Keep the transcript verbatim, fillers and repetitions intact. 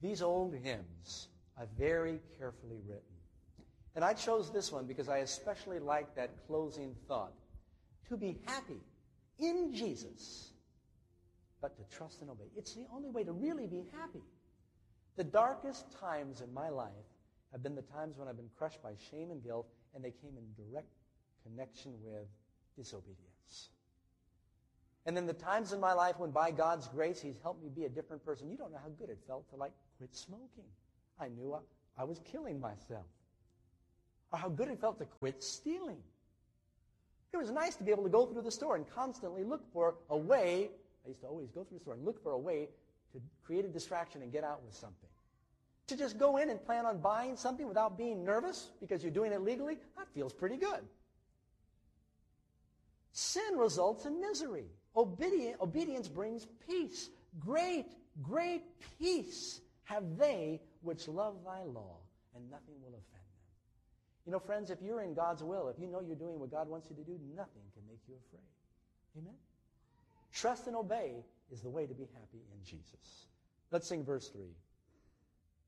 These old hymns are very carefully written. And I chose this one because I especially like that closing thought. To be happy in Jesus, but to trust and obey. It's the only way to really be happy. The darkest times in my life have been the times when I've been crushed by shame and guilt, and they came in direct connection with disobedience. And then the times in my life when by God's grace He's helped me be a different person. You don't know how good it felt to like quit smoking. I knew I, I was killing myself. Or how good it felt to quit stealing. It was nice to be able to go through the store and constantly look for a way. I used to always go through the store and look for a way to create a distraction and get out with something. To just go in and plan on buying something without being nervous because you're doing it legally, that feels pretty good. Sin results in misery. Obedi- obedience brings peace. Great, great peace have they which love thy law, and nothing will offend them. You know, friends, if you're in God's will, if you know you're doing what God wants you to do, nothing can make you afraid. Amen? Trust and obey is the way to be happy in Jesus. Let's sing verse three.